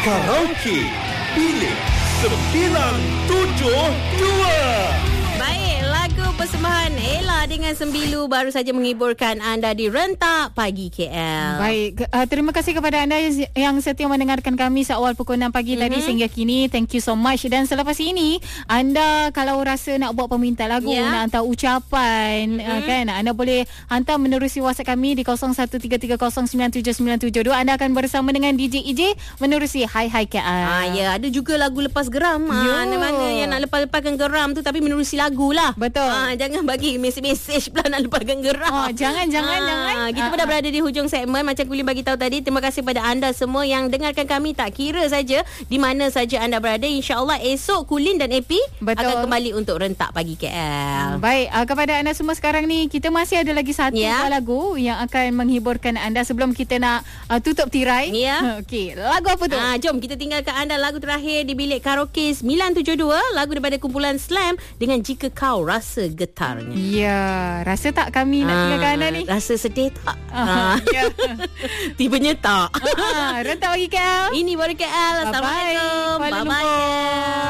Karaoke Bilik 972. Baik, lagu persembahan Ella dengan Sembilu baru saja menghiburkan anda di Rentak Pagi KL. Baik, terima kasih kepada anda yang setia mendengarkan kami seawal pukul 6 pagi tadi sehingga kini. Thank you so much. Dan selepas ini, anda kalau rasa nak buat permintaan lagu, nak hantar ucapan, kan, anda boleh hantar menerusi WhatsApp kami di 0133097972. Anda akan bersama dengan DJ EJ menerusi Hai Hai KL. Ya, ada juga lagu lepas geram. Mana yang nak lepas-lepaskan geram tu tapi menerusi lagu lah. Betul. Jangan bagi mesej pula nak lepaskan geram. Jangan. Kita pun dah berada di hujung segmen. Macam Kulin bagi tahu tadi, terima kasih pada anda semua yang dengarkan kami tak kira saja di mana saja anda berada. InsyaAllah esok Kulin dan AP akan kembali untuk Rentak Pagi KL. Baik, kepada anda semua sekarang ni, kita masih ada lagi satu lagu yang akan menghiburkan anda sebelum kita nak tutup tirai. Okey, lagu apa tu? Jom kita tinggalkan anda lagu terakhir di bilik karaoke 972, lagu daripada kumpulan Slam dengan Jika Kau Rasa Getarnya. Ya, rasa tak kami nak tinggalkan anda ni? Rasa sedih tak? Tibanya tak. Rentak Pagi KL. Ini baru KL. Assalamualaikum. Bye-bye.